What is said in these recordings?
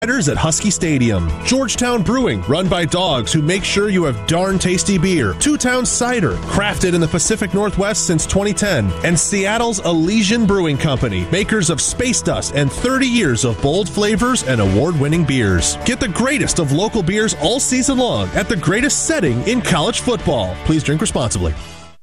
At Husky Stadium. Georgetown Brewing, run by dogs who make sure you have darn tasty beer. Two Towns Cider, crafted in the Pacific Northwest since 2010. And Seattle's Elysian Brewing Company, makers of Space Dust and 30 years of bold flavors and award-winning beers. Get the greatest of local beers all season long at the greatest setting in college football. Please drink responsibly.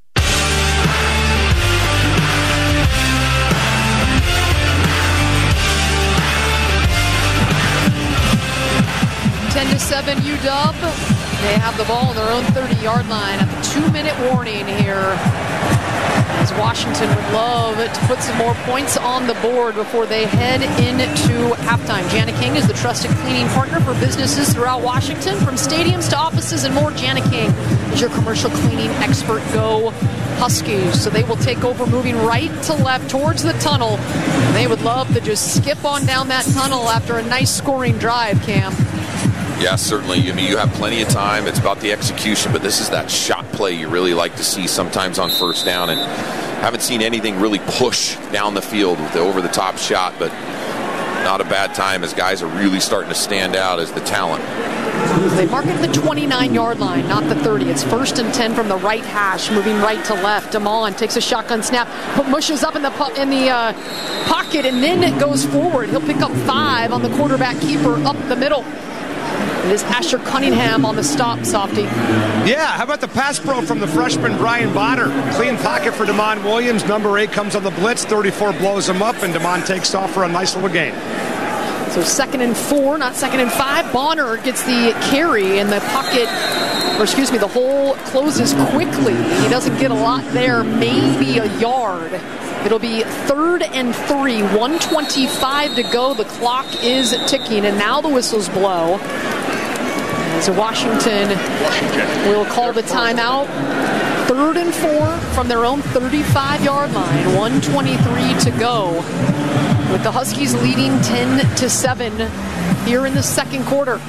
10-7 UW. They have the ball on their own 30-yard line at the 2-minute warning here, as Washington would love to put some more points on the board before they head into halftime. Jana King is the trusted cleaning partner for businesses throughout Washington, from stadiums to offices and more. Jana King is your commercial cleaning expert. Go Huskies. So they will take over, moving right to left towards the tunnel. They would love to just skip on down that tunnel after a nice scoring drive, Cam. Yeah, certainly. I mean, you have plenty of time. It's about the execution, but this is that shot play you really like to see sometimes on first down, and haven't seen anything really push down the field with the over-the-top shot, but not a bad time as guys are really starting to stand out as the talent. They mark it at the 29-yard line, not the 30. It's 1st and 10 from the right hash, moving right to left. Damon takes a shotgun snap, mushes up in the pocket, and then it goes forward. He'll pick up 5 on the quarterback keeper up the middle. It is Asher Cunningham on the stop, Softy. Yeah, how about the pass pro from the freshman Brian Bonner? Clean pocket for Damon Williams. Number 8 comes on the blitz. 34 blows him up, and Damon takes off for a nice little gain. So 2nd and 4, not 2nd and 5. Bonner gets the carry in the pocket, the hole closes quickly. He doesn't get a lot there, maybe a yard. It'll be 3rd and 3, 1:25 to go. The clock is ticking, and now the whistles blow. So Washington will call the timeout. 3rd and 4 from their own 35-yard line, 1:23 to go, with the Huskies leading 10-7 here in the second quarter.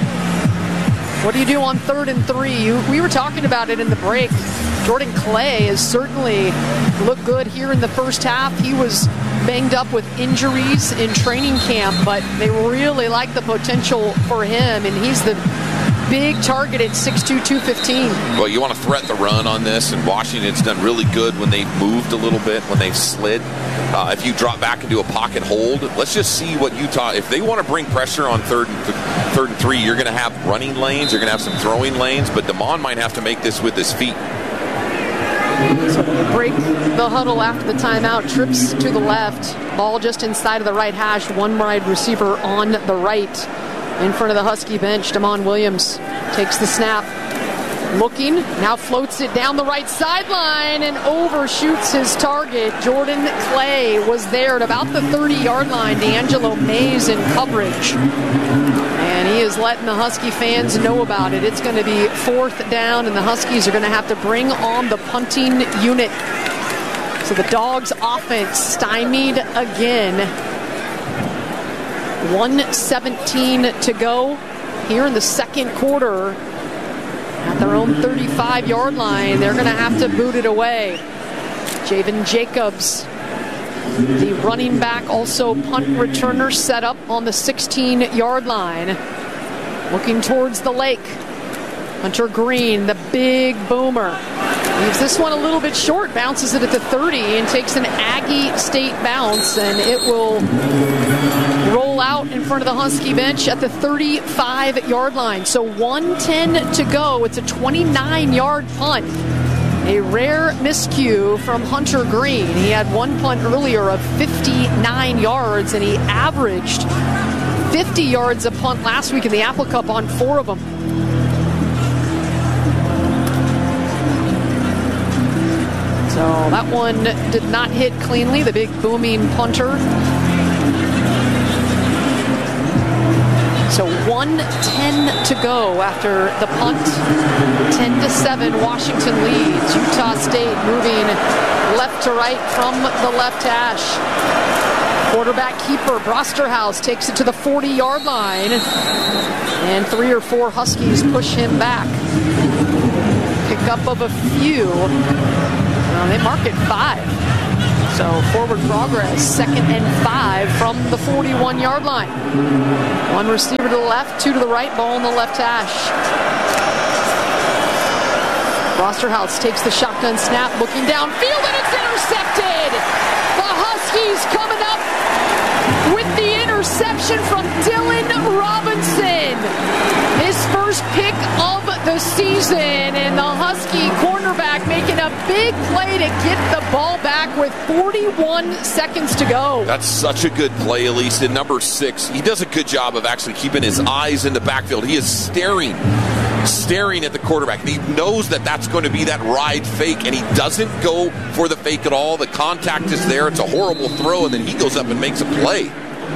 What do you do on 3rd and 3? We were talking about it in the break. Jordan Clay has certainly looked good here in the first half. He was banged up with injuries in training camp, but they really like the potential for him, and he's the big target at 6'2", 215. Well, you want to threat the run on this, and Washington's done really good when they've moved a little bit, when they've slid. If you drop back into a pocket hold, let's just see what Utah, if they want to bring pressure on 3rd and 3, you're going to have running lanes, you're going to have some throwing lanes, but Damon might have to make this with his feet. So they break the huddle after the timeout, trips to the left, ball just inside of the right hash, one wide receiver on the right. In front of the Husky bench, Damon Williams takes the snap, looking, now floats it down the right sideline and overshoots his target. Jordan Clay was there at about the 30-yard line. D'Angelo Mays in coverage. And he is letting the Husky fans know about it. It's going to be 4th down, and the Huskies are going to have to bring on the punting unit. So the Dogs' offense stymied again. 1:17 to go here in the second quarter. At their own 35-yard line, they're going to have to boot it away. Javen Jacobs, the running back, also punt returner, set up on the 16-yard line. Looking towards the lake. Hunter Green, the big boomer, leaves this one a little bit short, bounces it at the 30 and takes an Aggie State bounce, and it will roll out in front of the Husky bench at the 35-yard line. So 1:10 to go. It's a 29-yard punt. A rare miscue from Hunter Green. He had one punt earlier of 59 yards, and he averaged 50 yards a punt last week in the Apple Cup on 4 of them. So that one did not hit cleanly, the big booming punter. So 1:10 to go after the punt. 10-7, Washington leads. Utah State moving left to right from the left hash. Quarterback keeper Brosterhouse takes it to the 40-yard line, and 3 or 4 Huskies push him back. Pick up of a few. They mark it 5. So forward progress, 2nd and 5 from the 41-yard line. One receiver to the left, two to the right, ball in the left hash. Rosterhouse takes the shotgun snap, looking downfield, and it's intercepted. The Huskies coming up with the interception from Dylan Robinson. His first pick of the season, and the Husky cornerback making a big play to get the ball back with 41 seconds to go. That's such a good play, Elise. And number 6, he does a good job of actually keeping his eyes in the backfield. He is staring at the quarterback. And he knows that that's going to be that ride fake, and he doesn't go for the fake at all. The contact is there. It's a horrible throw, and then he goes up and makes a play.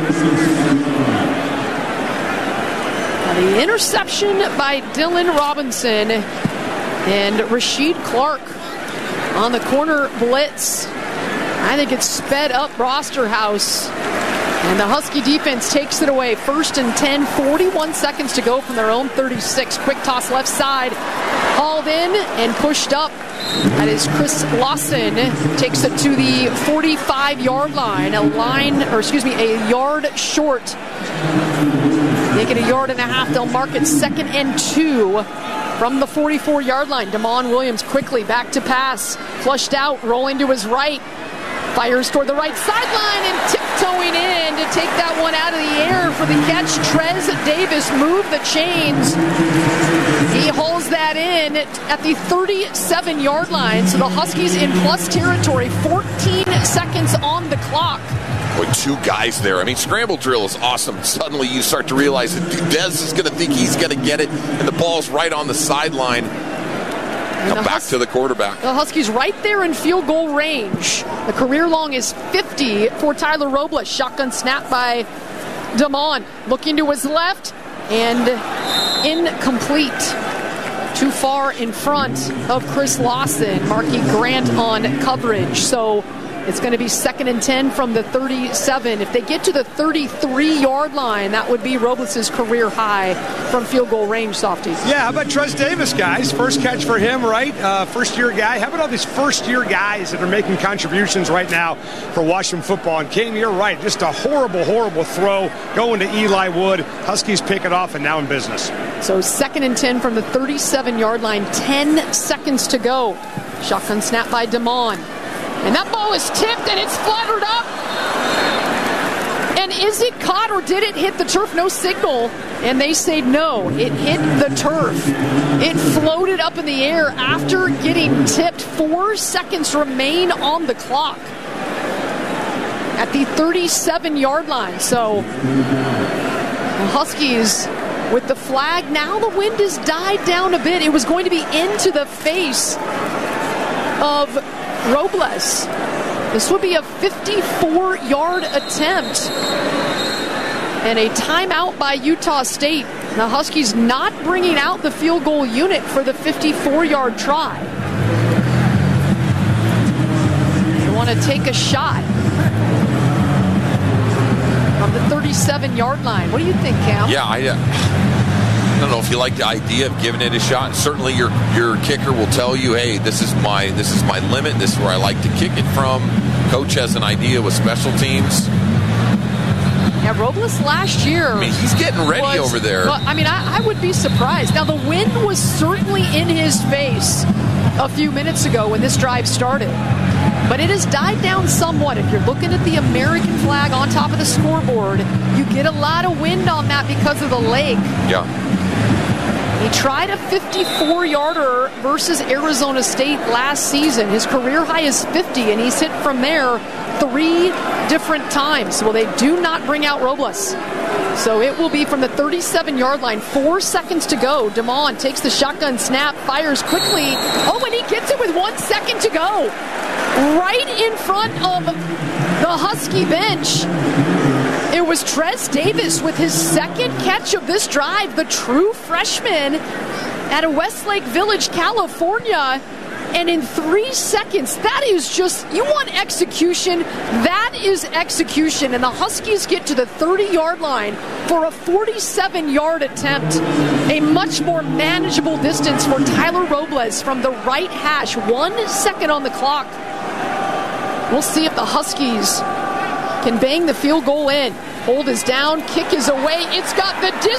The interception by Dylan Robinson, and Rasheed Clark on the corner blitz. I think it's sped up Rosterhouse, and the Husky defense takes it away. 1st and 10, 41 seconds to go from their own 36. Quick toss left side, hauled in and pushed up. That is Chris Lawson, takes it to the 45-yard line, a yard short. Make it a yard and a half. They'll mark it 2nd and 2 from the 44-yard line. Damon Williams quickly back to pass. Flushed out, rolling to his right. Fires toward the right sideline and tiptoeing in to take that one out of the air for the catch. Trez Davis moved the chains. He hauls that in at the 37-yard line. So the Huskies in plus territory. 14 seconds on the clock. With 2 guys there. I mean, scramble drill is awesome. Suddenly you start to realize that Dez is going to think he's going to get it, and the ball's right on the sideline. Come back to the quarterback. The Huskies right there in field goal range. The career long is 50 for Tyler Robles. Shotgun snap by Damon. Looking to his left and incomplete. Too far in front of Chris Lawson. Marky Grant on coverage. So it's going to be 2nd and 10 from the 37. If they get to the 33-yard line, that would be Robles' career high from field goal range, Softy. Yeah, how about Trez Davis, guys? First catch for him, right? First-year guy. How about all these first-year guys that are making contributions right now for Washington football? And, King, you're right. Just a horrible, horrible throw going to Eli Wood. Huskies pick it off and now in business. So 2nd and 10 from the 37-yard line. 10 seconds to go. Shotgun snap by Damon. And that ball is tipped, and it's fluttered up. And is it caught, or did it hit the turf? No signal. And they say no, it hit the turf. It floated up in the air after getting tipped. 4 seconds remain on the clock at the 37-yard line. So the Huskies with the flag. Now the wind has died down a bit. It was going to be into the face of Robles. This would be a 54-yard attempt and a timeout by Utah State. The Huskies not bringing out the field goal unit for the 54-yard try. They want to take a shot from the 37-yard line. What do you think, Cam? Yeah, I don't know if you like the idea of giving it a shot. Certainly your kicker will tell you, hey, this is my limit. This is where I like to kick it from. Coach has an idea with special teams. Yeah, Robles last year. I mean, he's getting ready over there. Well, I mean, I would be surprised. Now, the wind was certainly in his face a few minutes ago when this drive started. But it has died down somewhat. If you're looking at the American flag on top of the scoreboard, you get a lot of wind on that because of the lake. Yeah. He tried a 54-yarder versus Arizona State last season. His career high is 50, and he's hit from there 3 different times. Well, they do not bring out Robles. So it will be from the 37-yard line. 4 seconds to go. Damon takes the shotgun snap, fires quickly. Oh, and he gets it with 1 second to go. Right in front of the Husky bench. It was Trez Davis with his second catch of this drive, the true freshman out of Westlake Village, California. And in 3 seconds, that is just, you want execution, that is execution. And the Huskies get to the 30-yard line for a 47-yard attempt. A much more manageable distance for Tyler Robles from the right hash. 1 second on the clock. We'll see if the Huskies can bang the field goal in. Hold is down, kick is away. It's got the distance.